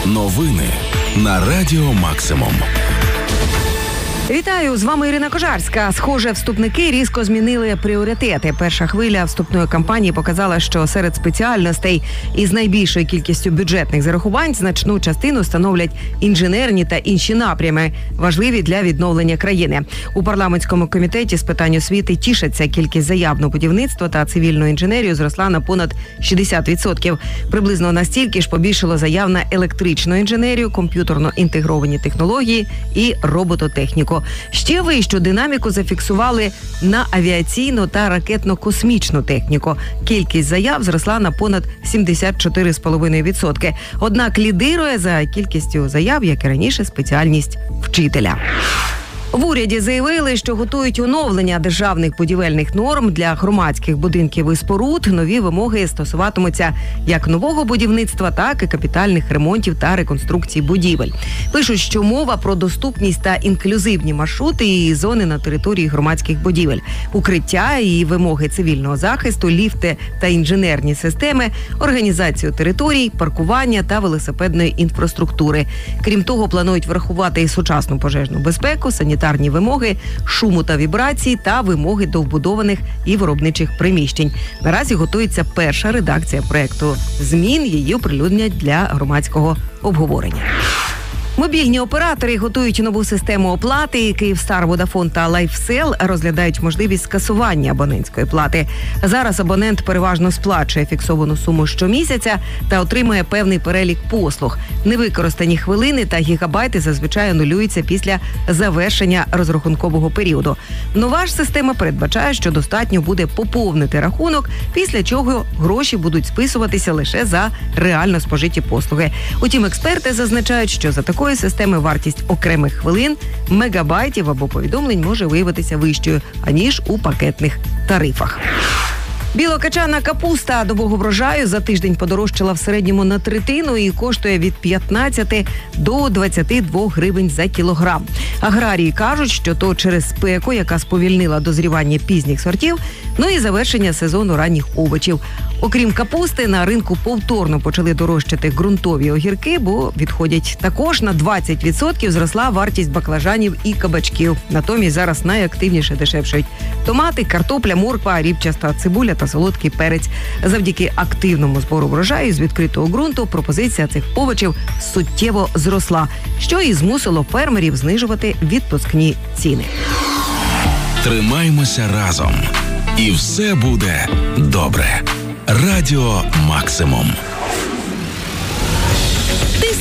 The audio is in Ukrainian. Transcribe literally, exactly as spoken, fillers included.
Новини на Радіо Максимум. Вітаю, з вами Ірина Кожарська. Схоже, вступники різко змінили пріоритети. Перша хвиля вступної кампанії показала, що серед спеціальностей із найбільшою кількістю бюджетних зарахувань значну частину становлять інженерні та інші напрями, важливі для відновлення країни. У парламентському комітеті з питань освіти тішаться, кількість заяв на будівництво та цивільну інженерію зросла на понад шістдесят відсотків. Приблизно настільки ж побільшало заяв на електричну інженерію, комп'ютерно інтегровані технології і робототехніку. Ще вищу динаміку зафіксували на авіаційну та ракетно-космічну техніку. Кількість заяв зросла на понад сімдесят чотири цілих п'ять десятих відсотка. Однак лідирує за кількістю заяв, як і раніше, спеціальність вчителя. В уряді заявили, що готують оновлення державних будівельних норм для громадських будинків і споруд. Нові вимоги стосуватимуться як нового будівництва, так і капітальних ремонтів та реконструкцій будівель. Пишуть, що мова про доступність та інклюзивні маршрути і зони на території громадських будівель, укриття і вимоги цивільного захисту, ліфти та інженерні системи, організацію територій, паркування та велосипедної інфраструктури. Крім того, планують врахувати і сучасну пожежну безпеку, санітарну санітарні вимоги, шуму та вібрацій та вимоги до вбудованих і виробничих приміщень. Наразі готується перша редакція проекту змін, її оприлюднять для громадського обговорення. Мобільні оператори готують нову систему оплати. Київстар, Водафон та Лайфсел розглядають можливість скасування абонентської плати. Зараз абонент переважно сплачує фіксовану суму щомісяця та отримує певний перелік послуг. Невикористані хвилини та гігабайти зазвичай анулюються після завершення розрахункового періоду. Нова ж система передбачає, що достатньо буде поповнити рахунок, після чого гроші будуть списуватися лише за реально спожиті послуги. Утім, експерти зазначають, що за такою системи вартість окремих хвилин, мегабайтів або повідомлень може виявитися вищою, аніж у пакетних тарифах. Білокачана капуста добового врожаю за тиждень подорожчала в середньому на третину і коштує від п'ятнадцяти до двадцяти двох гривень за кілограм. Аграрії кажуть, що то через спеку, яка сповільнила дозрівання пізніх сортів, ну і завершення сезону ранніх овочів. Окрім капусти, на ринку повторно почали дорожчати ґрунтові огірки, бо відходять. Також на двадцять відсотків зросла вартість баклажанів і кабачків. Натомість зараз найактивніше дешевшають томати, картопля, морква, ріпчаста цибуля та солодкий перець. Завдяки активному збору врожаю з відкритого ґрунту пропозиція цих овочів суттєво зросла, що і змусило фермерів знижувати відпускні ціни. Тримаймося разом, і все буде добре. Радіо Максимум.